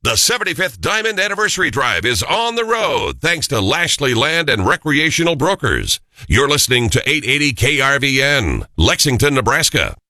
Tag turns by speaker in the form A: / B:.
A: The 75th Diamond Anniversary Drive is on the road thanks to Lashley Land and Recreational Brokers. You're listening to 880 KRVN, Lexington, Nebraska.